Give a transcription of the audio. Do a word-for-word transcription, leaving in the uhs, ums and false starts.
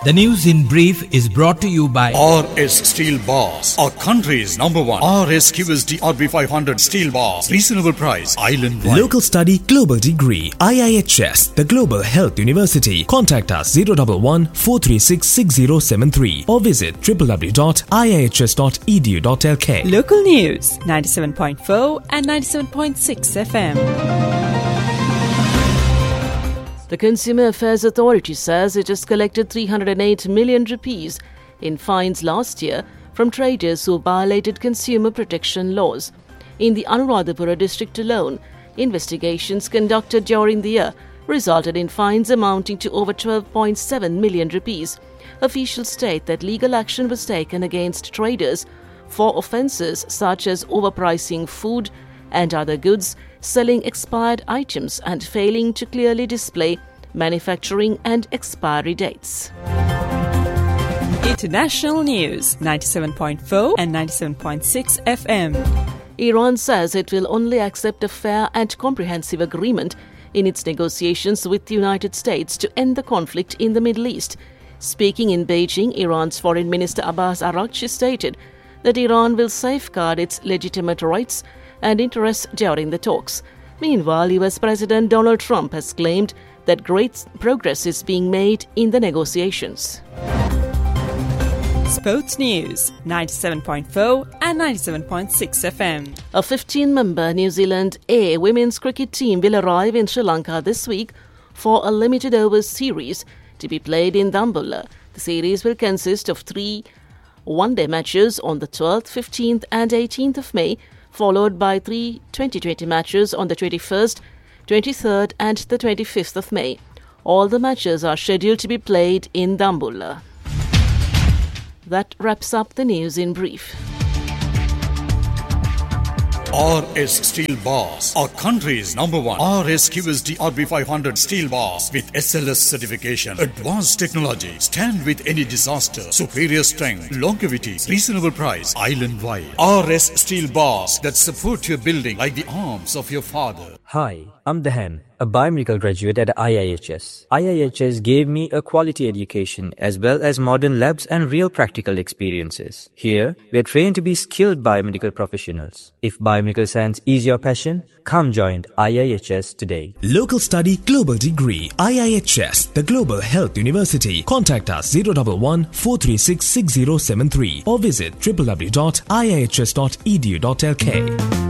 The news in brief is brought to you by R S Steel Bars, our country's number one R S Q S D R B five hundred steel bars. Reasonable price, island wide. Local study, global degree. I I H S, the Global Health University. Contact us zero one one, four three six, six zero seven three or visit w w w dot i i h s dot e d u dot l k. Local news ninety-seven point four and ninety-seven point six F M. The Consumer Affairs Authority says it has collected three hundred eight million rupees in fines last year from traders who violated consumer protection laws. In the Anuradhapura district alone, investigations conducted during the year resulted in fines amounting to over twelve point seven million rupees. Officials state that legal action was taken against traders for offences such as overpricing food and other goods, selling expired items and failing to clearly display manufacturing and expiry dates. International news ninety-seven point four and ninety-seven point six F M. Iran says it will only accept a fair and comprehensive agreement in its negotiations with the United States to end the conflict in the Middle East. Speaking in Beijing, Iran's Foreign Minister Abbas Araghchi stated that Iran will safeguard its legitimate rights and interests during the talks. Meanwhile, U S President Donald Trump has claimed that great progress is being made in the negotiations. Sports news ninety-seven point four and ninety-seven point six F M. A fifteen-member New Zealand A women's cricket team will arrive in Sri Lanka this week for a limited overs series to be played in Dambulla. The series will consist of three one-day matches on the twelfth, fifteenth and eighteenth of May, followed by three twenty twenty matches on the twenty-first, twenty-third and the twenty-fifth of May. All the matches are scheduled to be played in Dambulla. That wraps up the news in brief. R S Steel Bars, our country's number one R S Q S D R B five hundred steel bars with S L S certification. Advanced technology, stand with any disaster. Superior strength, longevity, reasonable price, island wide. R S Steel Bars that support your building like the arms of your father. Hi, I'm Dehan, a biomedical graduate at I I H S. I I H S gave me a quality education as well as modern labs and real practical experiences. Here, we are trained to be skilled biomedical professionals. If biomedical science is your passion, come join I I H S today. Local study, global degree. I I H S, the Global Health University. Contact us zero one one, four three six, six zero seven three or visit w w w dot i i h s dot e d u dot l k.